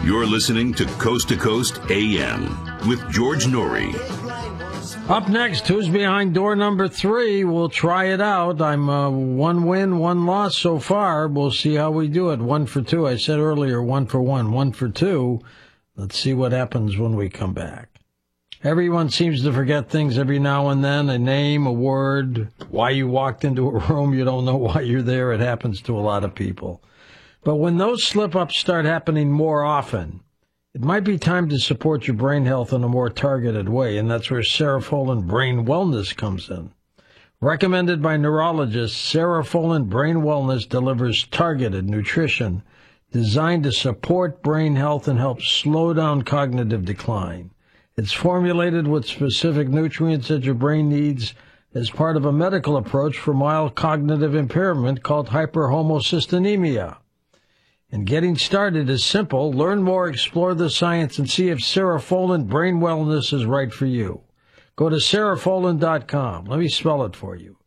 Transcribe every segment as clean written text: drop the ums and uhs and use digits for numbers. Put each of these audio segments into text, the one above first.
You're listening to Coast AM with George Norrie. Up next, who's behind door number 3? We'll try it out. I'm 1 win, 1 loss so far. We'll see how we do it. 1 for 2. I said earlier 1 for 1, 1 for 2. Let's see what happens when we come back. Everyone seems to forget things every now and then, a name, a word, why you walked into a room, you don't know why you're there. It happens to a lot of people. But when those slip-ups start happening more often, it might be time to support your brain health in a more targeted way, and that's where Cerefolin Brain Wellness comes in. Recommended by neurologists, Cerefolin Brain Wellness delivers targeted nutrition designed to support brain health and help slow down cognitive decline. It's formulated with specific nutrients that your brain needs as part of a medical approach for mild cognitive impairment called hyperhomocystinemia. And getting started is simple. Learn more, explore the science, and see if Cerefolin Brain Wellness is right for you. Go to Cerefolin.com. Let me spell it for you.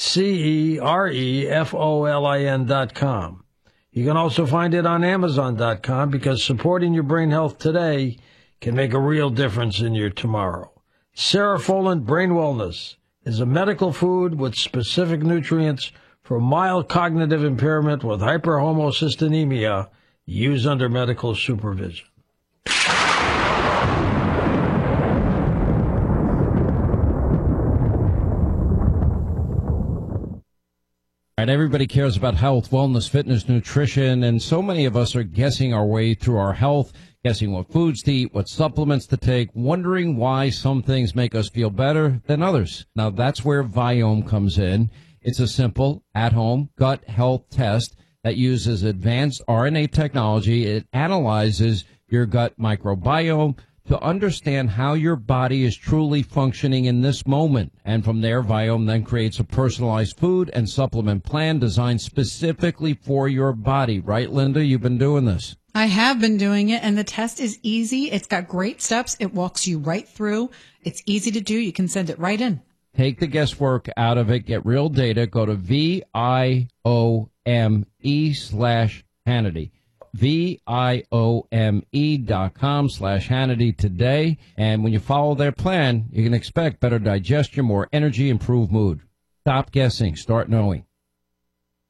Cerefolin.com. You can also find it on Amazon.com because supporting your brain health today can make a real difference in your tomorrow. Cerefolin Brain Wellness is a medical food with specific nutrients for mild cognitive impairment with hyperhomocystinemia. Use under medical supervision. All right, everybody cares about health, wellness, fitness, nutrition, and so many of us are guessing our way through our health, guessing what foods to eat, what supplements to take, wondering why some things make us feel better than others. Now, that's where Viome comes in. It's a simple, at-home gut health test that uses advanced RNA technology. It analyzes your gut microbiome to understand how your body is truly functioning in this moment. And from there, Viome then creates a personalized food and supplement plan designed specifically for your body. Right, Linda? You've been doing this. I have been doing it, and the test is easy. It's got great steps. It walks you right through. It's easy to do. You can send it right in. Take the guesswork out of it. Get real data. Go to VIOME/Hannity. VIOME.com/Hannity today. And when you follow their plan, you can expect better digestion, more energy, improved mood. Stop guessing. Start knowing.